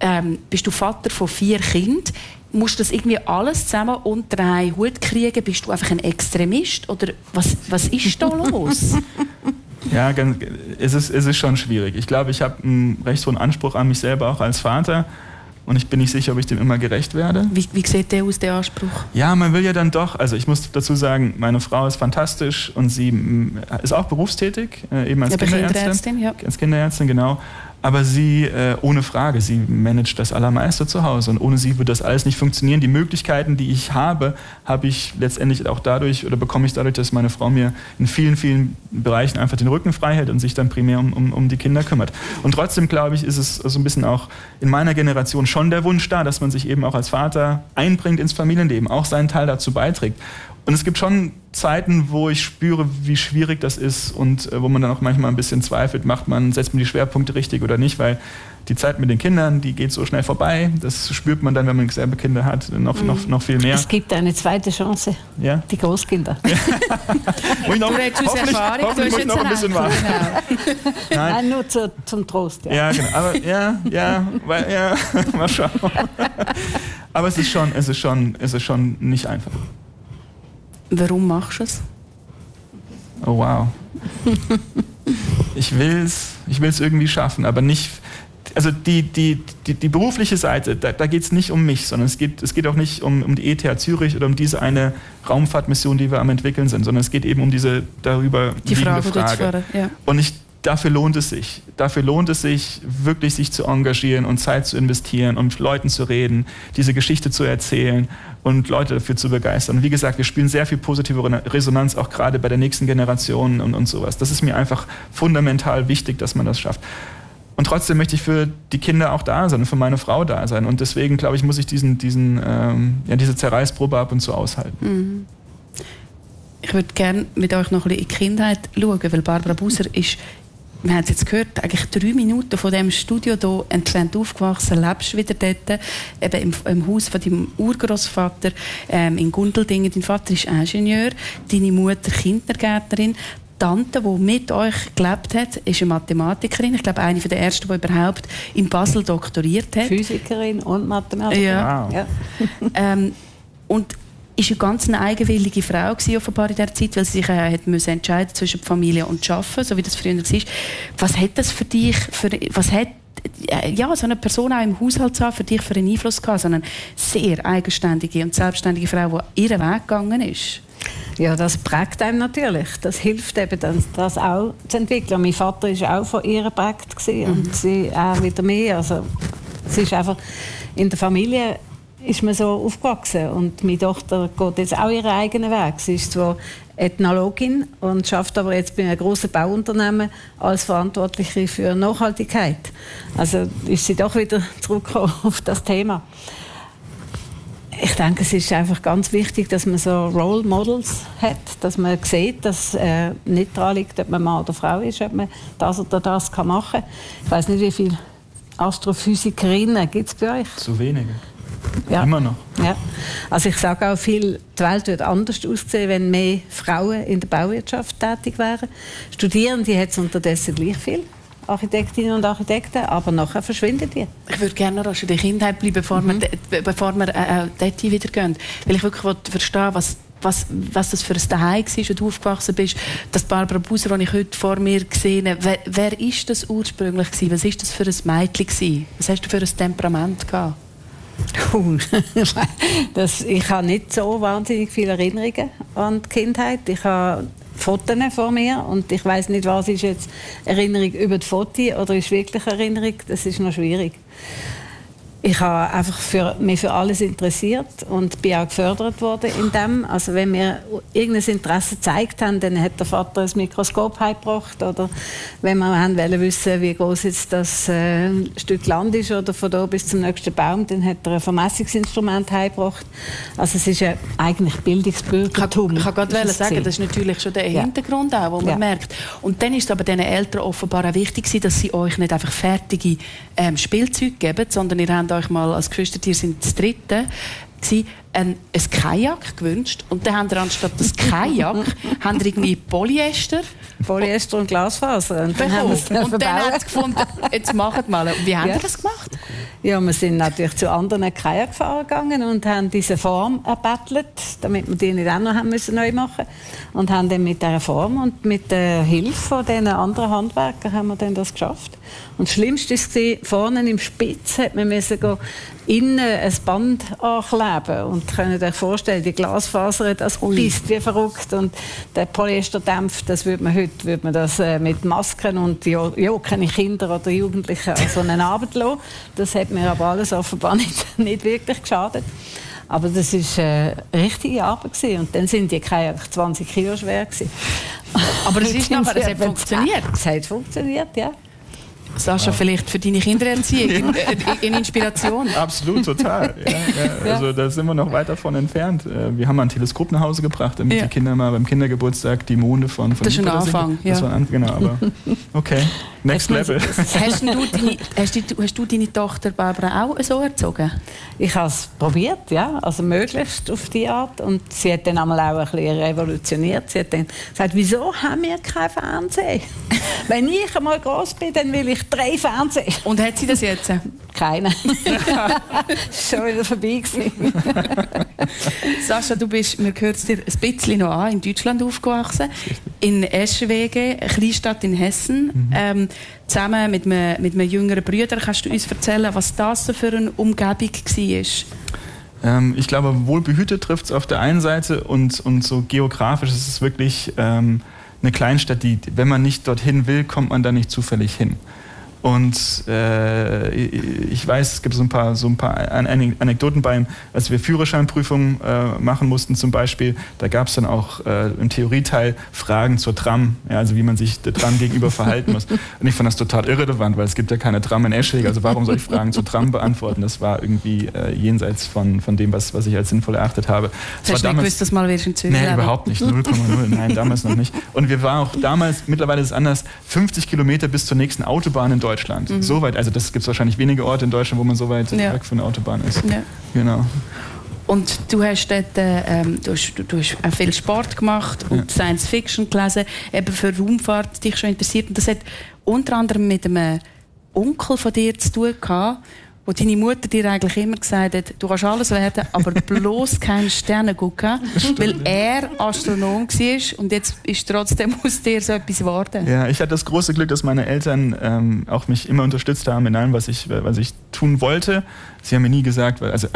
Vater von 4 Kindern. Musst du das irgendwie alles zusammen unter einen Hut kriegen? Bist du einfach ein Extremist? Oder was ist da los? Ja, es ist schon schwierig. Ich glaube, ich habe einen recht hohen Anspruch an mich selber, auch als Vater. Und ich bin nicht sicher, ob ich dem immer gerecht werde. Wie sieht der aus, der Anspruch? Ja, man will ja dann doch, also ich muss dazu sagen, meine Frau ist fantastisch und sie ist auch berufstätig, eben als Kinderärztin. Ja. Als Kinderärztin, genau. Aber sie, ohne Frage, sie managt das Allermeiste zu Hause. Und ohne sie würde das alles nicht funktionieren. Die Möglichkeiten, die ich habe ich letztendlich auch dadurch, oder bekomme ich dadurch, dass meine Frau mir in vielen, vielen Bereichen einfach den Rücken frei hält und sich dann primär um die Kinder kümmert. Und trotzdem, glaube ich, ist es so ein bisschen auch in meiner Generation schon der Wunsch da, dass man sich eben auch als Vater einbringt ins Familienleben, auch seinen Teil dazu beiträgt. Und es gibt schon Zeiten, wo ich spüre, wie schwierig das ist und wo man dann auch manchmal ein bisschen zweifelt, setzt man die Schwerpunkte richtig oder nicht, weil die Zeit mit den Kindern, die geht so schnell vorbei. Das spürt man dann, wenn man selber Kinder hat, noch viel mehr. Es gibt eine zweite Chance, ja? Die Großkinder. Du hättest aus Erfahrung, du hast jetzt noch ein bisschen warten. Nein, nur zum Trost. Ja, ja, genau. Aber mal schauen. Aber es ist schon nicht einfach. Warum machst du es? Oh wow. Ich will's irgendwie schaffen, aber nicht. Also die berufliche Seite, da geht es nicht um mich, sondern es geht auch nicht um die ETH Zürich oder um diese eine Raumfahrtmission, die wir am entwickeln sind, sondern es geht eben um diese darüber liegende Frage. Ja. Und dafür lohnt es sich. Dafür lohnt es sich, wirklich sich zu engagieren und Zeit zu investieren und mit Leuten zu reden, diese Geschichte zu erzählen und Leute dafür zu begeistern. Und wie gesagt, wir spielen sehr viel positive Resonanz, auch gerade bei der nächsten Generation und sowas. Das ist mir einfach fundamental wichtig, dass man das schafft. Und trotzdem möchte ich für die Kinder auch da sein und für meine Frau da sein. Und deswegen, glaube ich, muss ich diese Zerreißprobe ab und zu aushalten. Mhm. Ich würde gerne mit euch noch ein bisschen in die Kindheit schauen, weil Barbara Buser ist wir haben es jetzt gehört, eigentlich 3 Minuten von dem Studio hier entfernt aufgewachsen, lebst wieder dort, eben im Haus von deinem Urgroßvater in Gundeldingen. Dein Vater ist Ingenieur, deine Mutter Kindergärtnerin. Tante, die mit euch gelebt hat, ist eine Mathematikerin. Ich glaube, eine der ersten, die überhaupt in Basel doktoriert hat. Physikerin und Mathematikerin. Ja. Wow. Ja. Und ist eine ganz eigenwillige Frau gewesen, offenbar in der Zeit, weil sie sich entscheiden zwischen Familie und Arbeiten, so wie das früher war. Was hat das für dich, was hat so eine Person auch im Haushalt zu haben, für dich für einen Einfluss gehabt? So eine sehr eigenständige und selbstständige Frau, die ihren Weg gegangen ist. Ja, das prägt einem natürlich. Das hilft eben, das auch zu entwickeln. Mein Vater war auch von ihr geprägt und sie auch wieder mehr. Also, es ist einfach, in der Familie ist man so aufgewachsen und meine Tochter geht jetzt auch ihren eigenen Weg. Sie ist zwar Ethnologin und schafft aber jetzt bei einem grossen Bauunternehmen als Verantwortliche für Nachhaltigkeit. Also ist sie doch wieder zurückgekommen auf das Thema. Ich denke, es ist einfach ganz wichtig, dass man so Role Models hat, dass man sieht, dass nicht daran liegt, ob man Mann oder Frau ist, ob man das oder das machen kann. Ich weiss nicht, wie viele Astrophysikerinnen gibt es bei euch? Zu wenige. Ja. Immer noch. Ja. Also ich sage auch viel, die Welt wird anders aussehen, wenn mehr Frauen in der Bauwirtschaft tätig wären. Studierende hat es unterdessen gleich viel. Architektinnen und Architekten, aber nachher verschwinden die. Ich würde gerne noch in der Kindheit bleiben, bevor wir dort wieder gehen. Weil ich wirklich verstehen will, was das für ein Zuhause war, als du aufgewachsen bist. Das Barbara Buser, die ich heute vor mir gesehen habe, wer war das ursprünglich gewesen? Was war das für ein Mädchen gewesen? Was hast du für ein Temperament gehabt? Ich habe nicht so wahnsinnig viele Erinnerungen an die Kindheit. Ich habe Fotos vor mir und ich weiß nicht, was ist jetzt Erinnerung über die Fotos oder ist wirklich Erinnerung. Das ist noch schwierig. Ich habe einfach mich für alles interessiert und bin auch gefördert worden in dem. Also wenn wir irgendein Interesse gezeigt haben, dann hat der Vater ein Mikroskop heimgebracht. Oder wenn wir wollen wissen, wie groß jetzt das Stück Land ist oder von da bis zum nächsten Baum, dann hat er ein Vermessungsinstrument heimgebracht. Also es ist ja eigentlich Bildungsbürgertum. Ich kann gerade sagen, das ist natürlich schon der Hintergrund auch, wo man merkt. Und dann ist es aber diesen Eltern offenbar auch wichtig, dass sie euch nicht einfach fertige Spielzeuge geben, sondern ihr habt euch mal als Geschwistertier sind das dritte ein Kajak gewünscht und dann haben wir anstatt das Kajak haben wir irgendwie Polyester und Glasfaser und dann haben wir und dann haben sie gefunden, jetzt macht mal. Wie haben Sie das gemacht? Ja, wir sind natürlich zu anderen Kajakfahrern gegangen und haben diese Form erbettelt, damit wir die nicht auch noch haben müssen neu machen und haben dann mit dieser Form und mit der Hilfe von diesen anderen Handwerkern haben wir dann das geschafft. Und das Schlimmste war, vorne im Spitz hat man innen ein Band ankleben und könnt euch vorstellen, die Glasfaser, das pisst wie verrückt und der Polyesterdämpf, das würde man das mit Masken und keine Kinder oder Jugendlichen an so eine Arbeit lassen. Das hat mir aber alles offenbar nicht wirklich geschadet. Aber das war eine richtige Arbeit gewesen. Und dann sind die Kajak 20 Kilo schwer gewesen. Aber es hat funktioniert. Es hat funktioniert, ja. Sascha, vielleicht für deine Kindererziehung in Inspiration. Absolut, total. Ja. Also da sind wir noch weit davon entfernt. Wir haben mal ein Teleskop nach Hause gebracht, damit die Kinder mal beim Kindergeburtstag die Monde von das ist ein Anfang. Das war genau, aber okay. Next Level. Hast du deine Tochter Barbara auch so erzogen? Ich habe es probiert, ja, also möglichst auf die Art. Und sie hat dann einmal auch ein bisschen revolutioniert. Sie hat dann gesagt, wieso haben wir kein Fernsehen? Wenn ich einmal groß bin, dann will ich 3 Fernsehen. Und hat sie das jetzt? Keine. Schon wieder vorbei gewesen. Sascha, wir hören es dir ein bisschen noch an, in Deutschland aufgewachsen, in Eschwege, eine Kleinstadt in Hessen. Zusammen mit einem jüngeren Bruder. Kannst du uns erzählen, was das so für eine Umgebung war? Ich glaube, wohlbehütet trifft es auf der einen Seite und so geografisch ist es wirklich eine Kleinstadt, die, wenn man nicht dorthin will, kommt man da nicht zufällig hin. Und ich weiß, es gibt so ein paar Anekdoten als wir Führerscheinprüfungen machen mussten zum Beispiel, da gab es dann auch im Theorieteil Fragen zur Tram, ja, also wie man sich der Tram gegenüber verhalten muss. Und ich fand das total irrelevant, weil es gibt ja keine Tram in Eschwege, also warum soll ich Fragen zur Tram beantworten? Das war irgendwie jenseits von dem, was ich als sinnvoll erachtet habe. Hast du nicht gewusst, dass mal wirst in Zürich? Nee, überhaupt nicht, 0,0, nein, damals noch nicht. Und wir waren auch damals, mittlerweile ist es anders, 50 Kilometer bis zur nächsten Autobahn in Deutschland. So weit, also das gibt es wahrscheinlich wenige Orte in Deutschland, wo man so weit weg von der Autobahn ist. Ja. Genau. Und du hast dort du hast auch viel Sport gemacht und Science Fiction gelesen, eben für Raumfahrt dich schon interessiert. Und das hat unter anderem mit einem Onkel von dir zu tun gehabt, wo deine Mutter dir eigentlich immer gesagt hat, du kannst alles werden, aber bloß keine Sterne gucken, weil er Astronom war und jetzt ist trotzdem aus dir so etwas geworden. Ja, ich hatte das große Glück, dass meine Eltern auch mich immer unterstützt haben in allem, was ich tun wollte. Sie haben mir nie gesagt,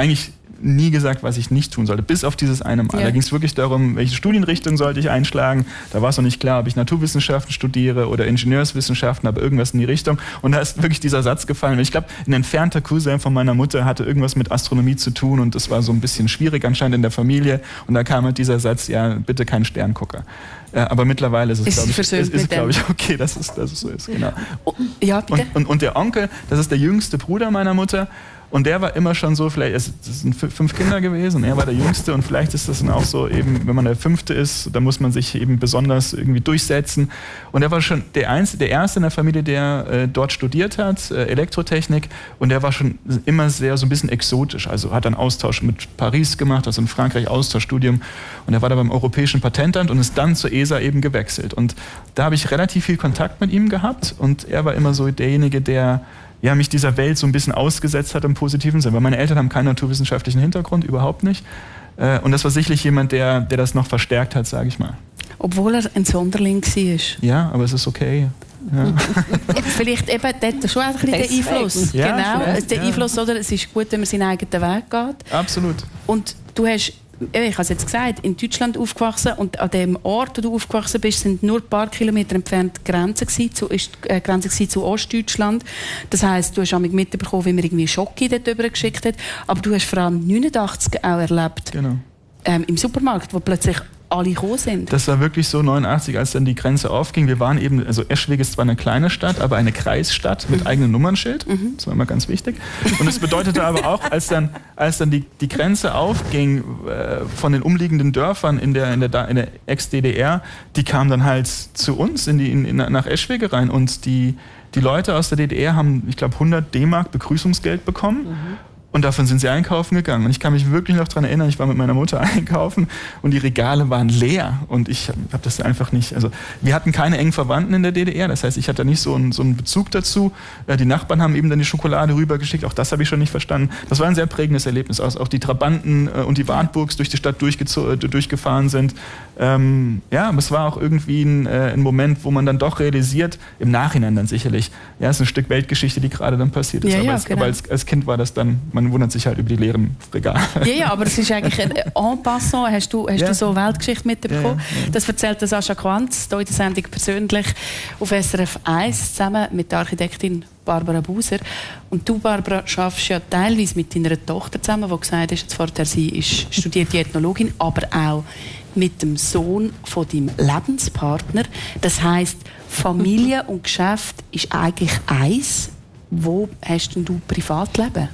was ich nicht tun sollte, bis auf dieses eine Mal. Ja. Da ging es wirklich darum, welche Studienrichtung sollte ich einschlagen. Da war es noch nicht klar, ob ich Naturwissenschaften studiere oder Ingenieurswissenschaften, aber irgendwas in die Richtung. Und da ist wirklich dieser Satz gefallen. Ich glaube, ein entfernter Cousin von meiner Mutter hatte irgendwas mit Astronomie zu tun und das war so ein bisschen schwierig anscheinend in der Familie. Und da kam halt dieser Satz, ja, bitte kein Sterngucker. Aber mittlerweile ist es, glaube ich, okay, dass es so ist. Genau. Ja, bitte. Und der Onkel, das ist der jüngste Bruder meiner Mutter. Und der war immer schon so, das sind 5 Kinder gewesen und er war der Jüngste und vielleicht ist das dann auch so eben, wenn man der 5. ist, dann muss man sich eben besonders irgendwie durchsetzen. Und er war schon der Erste in der Familie, der dort studiert hat, Elektrotechnik, und der war schon immer sehr so ein bisschen exotisch, also hat einen Austausch mit Paris gemacht, also in Frankreich Austauschstudium, und er war da beim Europäischen Patentamt und ist dann zur ESA eben gewechselt. Und da habe ich relativ viel Kontakt mit ihm gehabt und er war immer so derjenige, der mich dieser Welt so ein bisschen ausgesetzt hat im positiven Sinne, weil meine Eltern haben keinen naturwissenschaftlichen Hintergrund, überhaupt nicht. Und das war sicherlich jemand, der das noch verstärkt hat, sage ich mal. Obwohl er ein Sonderling war. Ja, aber es ist okay. Ja. Vielleicht eben dort schon ein bisschen der Einfluss. Ja, genau, der Einfluss, oder? Es ist gut, wenn man seinen eigenen Weg geht. Absolut. Und du hast, ich habe es jetzt gesagt, in Deutschland aufgewachsen und an dem Ort, wo du aufgewachsen bist, sind nur ein paar Kilometer entfernt die Grenze zu Ostdeutschland. Das heisst, du hast mitbekommen, wie man irgendwie Schocke dort drüber geschickt hat, aber du hast vor allem 1989 auch erlebt, genau. Im Supermarkt, wo plötzlich alle gekommen sind. Das war wirklich so 89, als dann die Grenze aufging. Wir waren eben, also Eschwege ist zwar eine kleine Stadt, aber eine Kreisstadt mit eigenem Nummernschild. Das war immer ganz wichtig. Und das bedeutete aber auch, als dann die Grenze aufging von den umliegenden Dörfern in der Ex-DDR, die kamen dann halt zu uns nach Eschwege rein und die Leute aus der DDR haben, ich glaube, 100 D-Mark Begrüßungsgeld bekommen. Und davon sind sie einkaufen gegangen. Und ich kann mich wirklich noch daran erinnern, ich war mit meiner Mutter einkaufen und die Regale waren leer. Und ich habe das einfach nicht, also wir hatten keine engen Verwandten in der DDR, das heißt, ich hatte nicht so einen Bezug dazu. Die Nachbarn haben eben dann die Schokolade rübergeschickt, auch das habe ich schon nicht verstanden. Das war ein sehr prägendes Erlebnis, auch die Trabanten und die Wartburgs durch die Stadt durchgefahren sind. Aber es war auch irgendwie ein Moment, wo man dann doch realisiert, im Nachhinein dann sicherlich, ja, es ist ein Stück Weltgeschichte, die gerade dann passiert ist. Aber als Kind war das dann, man wundert sich halt über die leeren Regale. Ja, aber es ist eigentlich en passant. Hast du so Weltgeschichte mitbekommen? Ja. Das erzählt Sascha Quanz hier in der Sendung persönlich auf SRF 1 zusammen mit der Architektin Barbara Buser. Und du, Barbara, arbeitest ja teilweise mit deiner Tochter zusammen, die gesagt hast, vorher, sie ist studierte Ethnologin, aber auch mit dem Sohn von deinem Lebenspartner. Das heisst, Familie und Geschäft ist eigentlich eins. Wo hast denn du Privatleben?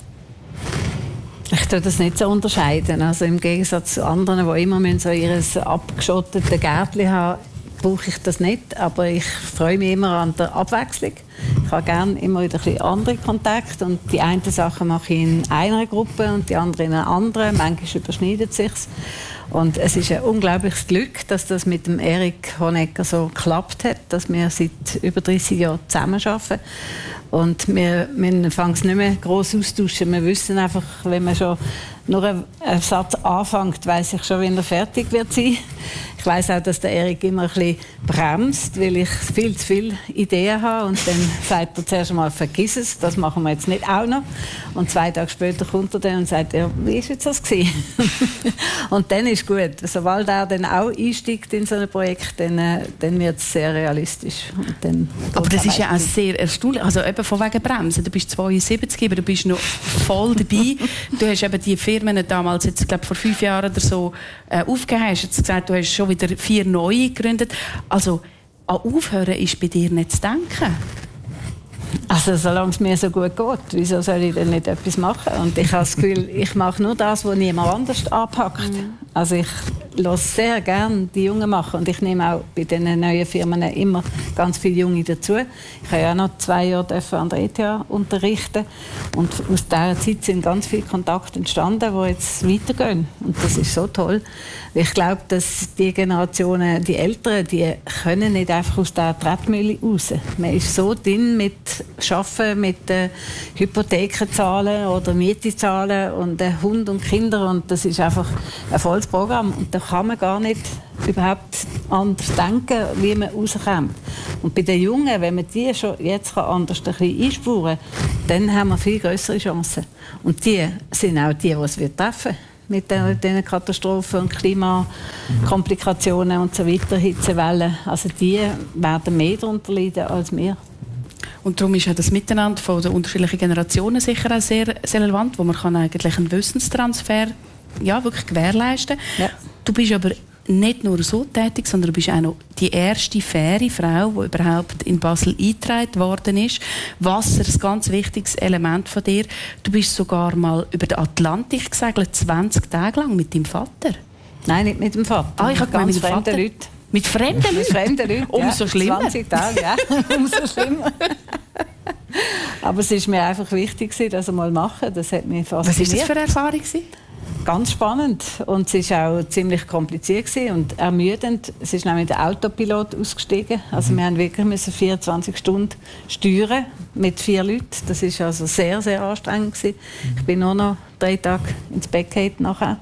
Ich tue das nicht so unterscheiden. Also im Gegensatz zu anderen, die immer so ihr abgeschottete Gärtchen haben, brauche ich das nicht. Aber ich freue mich immer an der Abwechslung. Ich habe gerne immer wieder ein bisschen andere Kontakte. Und die einen Sachen mache ich in einer Gruppe und die andere in einer anderen. Manchmal überschneidet es sich. Und es ist ein unglaubliches Glück, dass das mit dem Erik Honecker so geklappt hat, dass wir seit über 30 Jahren zusammenarbeiten. Und wir fangen es nicht mehr gross austauschen. Wir wissen einfach, wenn wir schon nur ein Satz anfängt, weiss ich schon, wenn er fertig wird sein. Ich weiss auch, dass der Erik immer ein bisschen bremst, weil ich viel zu viele Ideen habe. Und dann sagt er zuerst einmal, vergiss es, das machen wir jetzt nicht auch noch. Und 2 Tage später kommt er dann und sagt, ja, wie war jetzt das gewesen? Und dann ist gut. Sobald er dann auch einsteigt in so ein Projekt, dann wird es sehr realistisch. Und dann aber das ist ja auch sehr erstaunlich. Also eben von wegen Bremsen. Du bist 72, aber du bist noch voll dabei. Du hast eben die Firmen damals, jetzt, glaube vor 5 Jahren oder so, aufgegeben. Hast jetzt gesagt, du hast schon wieder 4 neue gegründet. Also an Aufhören ist bei dir nicht zu denken. Also solange es mir so gut geht, wieso soll ich denn nicht etwas machen? Und ich habe das Gefühl, ich mache nur das, was niemand anders anpackt. Also ich lasse sehr gerne die Jungen machen und ich nehme auch bei diesen neuen Firmen immer ganz viele Junge dazu. Ich habe ja noch 2 Jahre an der ETH unterrichten und aus dieser Zeit sind ganz viele Kontakte entstanden, die jetzt weitergehen. Und das ist so toll. Ich glaube, dass die Generationen, die Älteren, die können nicht einfach aus der Tretmühle raus. Man ist so drin mit Arbeiten, mit Hypotheken zahlen oder Miete zahlen und Hund und Kinder und das ist einfach ein volles Programm. Und da kann man gar nicht überhaupt anders denken, wie man rauskommt. Und bei den Jungen, wenn man die schon jetzt anders ein bisschen einspuren kann, dann haben wir viel größere Chancen. Und die sind auch die es treffen wird. Mit diesen Katastrophen und Klimakomplikationen und so weiter, Hitzewellen. Also die werden mehr darunter leiden als wir. Und darum ist ja das Miteinander von den unterschiedlichen Generationen sicher auch sehr, sehr relevant, wo man kann eigentlich einen Wissenstransfer wirklich gewährleisten kann. Ja. Du bist aber nicht nur so tätig, sondern du bist auch noch die erste faire Frau, die überhaupt in Basel eingetragen worden ist. Wasser, ein ganz wichtiges Element von dir. Du bist sogar mal über den Atlantik gesegelt, 20 Tage lang mit deinem Vater. Nein, nicht mit dem Vater. Ich habe ganz mit fremden Leuten. Mit fremden Leuten? Mit fremden Leuten, Umso schlimmer. 20 Tage, ja. Umso schlimmer. Aber es war mir einfach wichtig, das einmal zu machen. Das hat mich fasziniert. Was war das für eine Erfahrung? Ganz spannend. Und es war auch ziemlich kompliziert und ermüdend. Es ist nämlich der Autopilot ausgestiegen. Also wir mussten 24 Stunden steuern mit 4 Leuten. Das war also sehr, sehr anstrengend. Ich bin nur noch 3 Tage ins Bett gefallen nachher.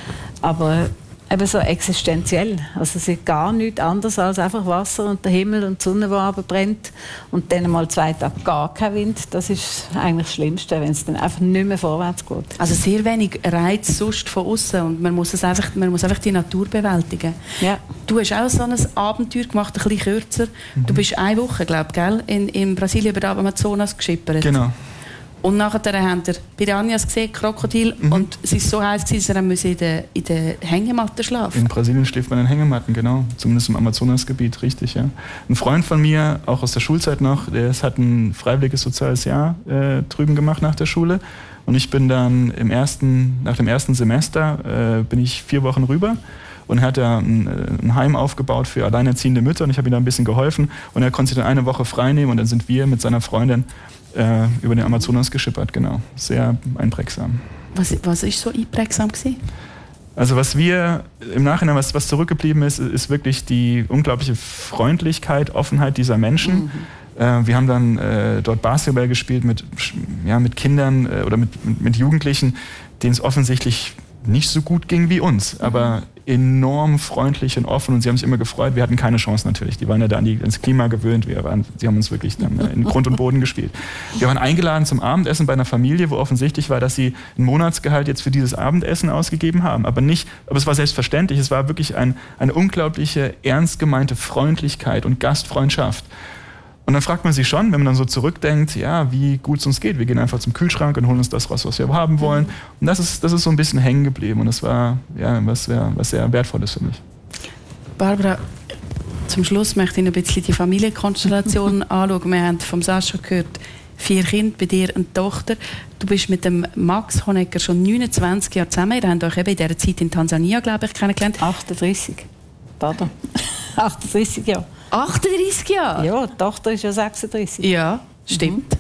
Aber eben so existenziell. Also es ist gar nichts anderes als einfach Wasser und der Himmel und die Sonne, die runterbrennt. Und dann mal 2 Tage gar kein Wind. Das ist eigentlich das Schlimmste, wenn es dann einfach nicht mehr vorwärts geht. Also sehr wenig Reiz sonst von außen und man muss einfach die Natur bewältigen. Ja. Du hast auch so ein Abenteuer gemacht, ein bisschen kürzer. Du bist 1 Woche, glaube ich, in Brasilien über den Amazonas geschippert. Genau. Und nachher haben wir Piranhas gesehen, Krokodil, und es war so heiß, dass er in der Hängematte schlafen. In Brasilien schläft man in Hängematten, genau. Zumindest im Amazonasgebiet, richtig, ja. Ein Freund von mir, auch aus der Schulzeit noch, der hat ein freiwilliges soziales Jahr drüben gemacht nach der Schule. Und ich bin dann nach dem ersten Semester bin ich 4 Wochen rüber. Und er hat ja ein Heim aufgebaut für alleinerziehende Mütter und ich habe ihm da ein bisschen geholfen. Und er konnte sich dann 1 Woche frei nehmen und dann sind wir mit seiner Freundin über den Amazonas geschippert, genau. Sehr einprägsam. Was ist so einprägsam gewesen? Also was wir im Nachhinein, was zurückgeblieben ist, ist wirklich die unglaubliche Freundlichkeit, Offenheit dieser Menschen. Wir haben dann dort Basketball gespielt mit Kindern oder mit Jugendlichen, denen es offensichtlich nicht so gut ging wie uns, aber enorm freundlich und offen und sie haben sich immer gefreut. Wir hatten keine Chance natürlich. Die waren ja da ans Klima gewöhnt. Sie haben uns wirklich dann in Grund und Boden gespielt. Wir waren eingeladen zum Abendessen bei einer Familie, wo offensichtlich war, dass sie ein Monatsgehalt jetzt für dieses Abendessen ausgegeben haben. Aber es war selbstverständlich. Es war wirklich eine unglaubliche, ernst gemeinte Freundlichkeit und Gastfreundschaft. Und dann fragt man sich schon, wenn man dann so zurückdenkt, ja, wie gut es uns geht. Wir gehen einfach zum Kühlschrank und holen uns das raus, was wir haben wollen. Und das ist so ein bisschen hängen geblieben. Und das war was sehr Wertvolles für mich. Barbara, zum Schluss möchte ich noch ein bisschen die Familienkonstellation anschauen. Wir haben vom Sascha gehört, 4 Kinder, bei dir eine Tochter. Du bist mit dem Max Honegger schon 29 Jahre zusammen. Ihr habt euch eben in dieser Zeit in Tansania, glaube ich, kennengelernt. 38. Pardon. 38 Jahre. 38 Jahre? Ja, die Tochter ist ja 36. Ja, stimmt.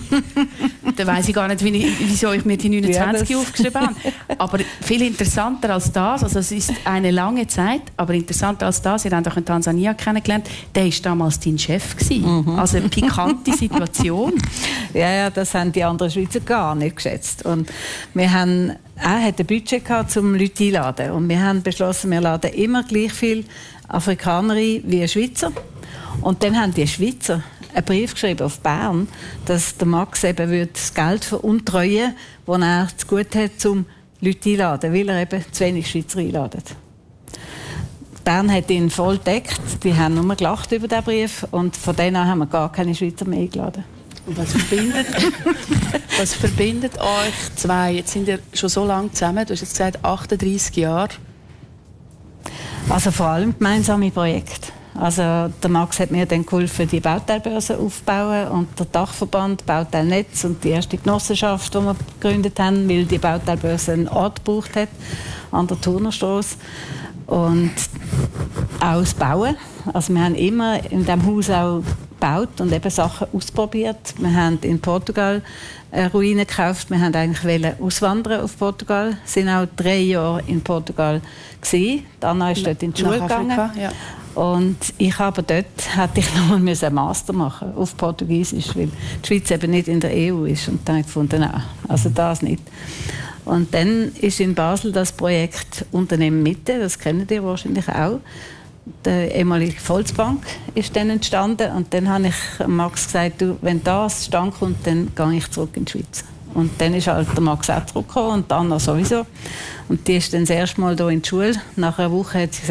Dann weiss ich gar nicht, wieso ich mir die 29 aufgeschrieben habe. Aber viel interessanter als das, also es ist eine lange Zeit, aber interessanter als das, ihr habt euch in Tansania kennengelernt, der war damals dein Chef gewesen. Also eine pikante Situation. Ja, das haben die anderen Schweizer gar nicht geschätzt. Und wir haben er hat ein Budget gehabt, um Leute einzuladen. Und wir haben beschlossen, wir laden immer gleich viele Afrikaner ein wie Schweizer. Und dann haben die Schweizer einen Brief geschrieben auf Bern, dass der Max eben das Geld veruntreuen würde, das er zu gut hat, um Leute einzuladen, weil er eben zu wenig Schweizer einladet. Bern hat ihn voll gedeckt, die haben nur gelacht über diesen Brief und von denen an haben wir gar keine Schweizer mehr eingeladen. Und was verbindet euch zwei? Jetzt sind ihr schon so lange zusammen, du hast jetzt gesagt 38 Jahre. Also vor allem gemeinsame Projekte. Also der Max hat mir dann geholfen, die Bauteilbörse aufzubauen und der Dachverband Bauteilnetz und die erste Genossenschaft, die wir gegründet haben, weil die Bauteilbörse einen Ort gebraucht hat, an der Turnerstrasse. Und auch das Bauen. Also wir haben immer in diesem Haus auch gebaut und eben Sachen ausprobiert. Wir haben in Portugal Ruinen gekauft. Wir haben eigentlich auswandern auf Portugal. Wir waren auch 3 Jahre in Portugal gewesen. Anna ist dort in die Schule gegangen. Ja. Und ich habe dort hätte ich noch mal einen Master machen auf Portugiesisch, weil die Schweiz eben nicht in der EU ist. Und dann habe ich gefunden, nein, also das nicht. Und dann ist in Basel das Projekt Unternehmen Mitte, das kennt ihr wahrscheinlich auch. Die ehemalige Volksbank ist dann entstanden und dann habe ich Max gesagt, du, wenn das zustande kommt, dann gehe ich zurück in die Schweiz. Und dann ist halt der Max auch zurückgekommen und Anna sowieso. Und die ist dann das erste Mal hier in die Schule. Nach einer Woche hat sie gesagt,